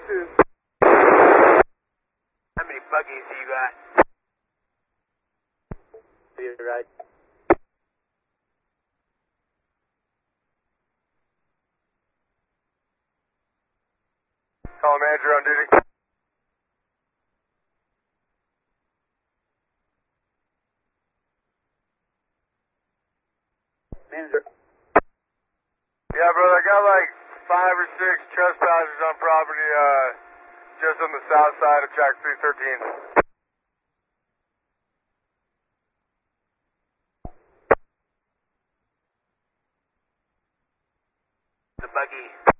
2. How many buggies do you got? You're right. Call manager on duty. Manager. Yeah, brother, I got like 5 or 6 trespassers on property, just on the south side of track 313. The buggy.